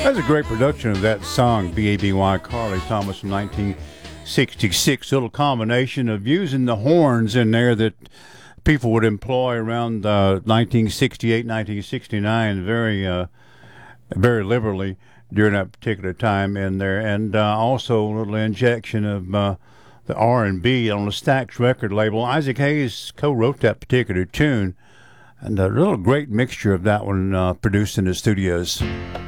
That's a great production of that song, B-A-B-Y, Carly Thomas from 1966. A little combination of using the horns in there that people would employ around 1968, 1969 very liberally during that particular time in there. And also a little injection of the R&B on the Stax record label. Isaac Hayes co-wrote that particular tune. And a little great mixture of that one produced in the studios.